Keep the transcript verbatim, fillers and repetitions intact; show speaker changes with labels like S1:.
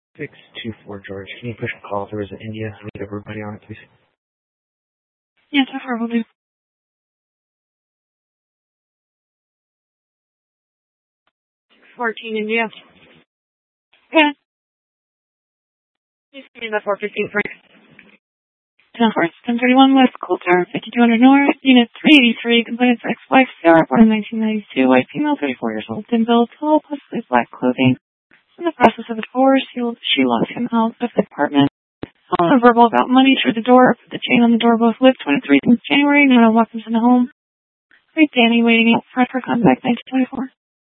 S1: six two four George. Can you push a call? There was an India. I need everybody on it, please.
S2: Yes, I will do. fourteen India. Yeah. Please give me the four fifteen Frank. ten four, ten thirty-one West Coulter, fifty-two hundred North, Unit three eighty-three, complainant's ex-wife, Sarah, born in nineteen ninety-two, white female, thirty-four years old, thin build, tall, possibly black clothing. In the process of a divorce, she, she lost him out of the apartment. All verbal about money through the door, put the chain on the door, both lived twenty-three since January, now walked into the home. Great Danny waiting out front for contact nineteen twenty-four.